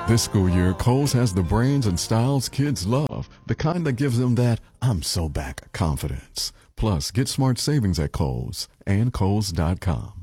This school year, Kohl's has the brands and styles kids love, the kind that gives them that "I'm so back" confidence. Plus, get smart savings at Kohl's and Kohl's.com.